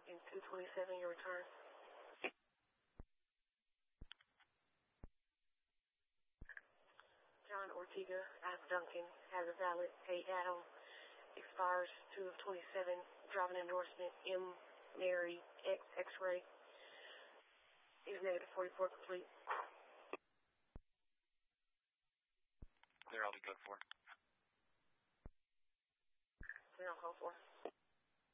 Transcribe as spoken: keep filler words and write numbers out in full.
in two twenty-seven, your return. John Ortega, F. Duncan, has a valid A. Adam, expires two of twenty-seven, driving endorsement M. Mary X X-ray. Is negative forty-four complete. Clear, I'll be good for. Clear on call four.